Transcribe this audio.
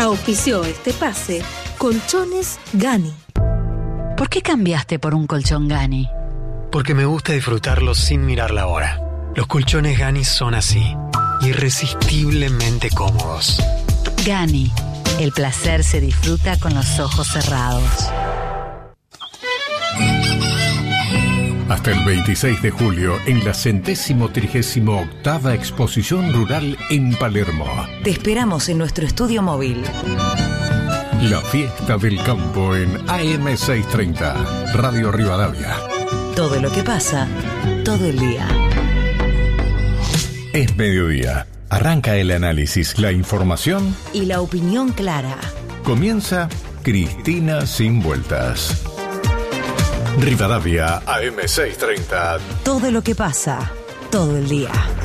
Auspició este pase Colchones Gani. ¿Por qué cambiaste por un colchón Gani? Porque me gusta disfrutarlos sin mirar la hora. Los colchones Gani son así, irresistiblemente cómodos. Gani, el placer se disfruta con los ojos cerrados. Hasta el 26 de julio, en la 138ª Exposición Rural en Palermo. Te esperamos en nuestro estudio móvil. La fiesta del campo en AM630, Radio Rivadavia. Todo lo que pasa, todo el día. Es mediodía. Arranca el análisis, la información y la opinión clara. Comienza Cristina Sin Vueltas. Rivadavia AM630. Todo lo que pasa, todo el día.